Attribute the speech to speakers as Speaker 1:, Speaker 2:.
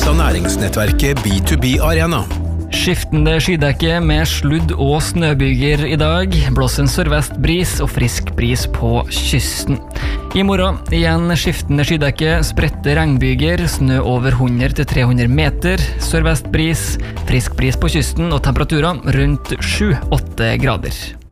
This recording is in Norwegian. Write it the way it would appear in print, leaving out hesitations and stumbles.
Speaker 1: av næringsnettverket B2B Arena.
Speaker 2: Skiftende skydekke med sludd og snøbyger i dag, blåser en sørvest bris og frisk bris på kysten. I morgen igjen skiftende skydekke, spredte regnbyger, snø over 100 til 300 meter, sørvest bris, frisk bris på kysten og temperaturer rundt 7-8 grader.